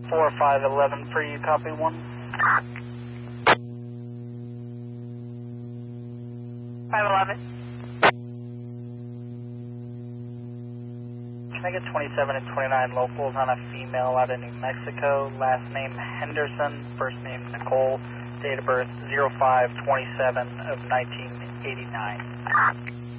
4511 for you, copy 1. 511. Can I get 27 and 29 locals on a female out of New Mexico? Last name Henderson, first name Nicole, date of birth 05/27 of 1989.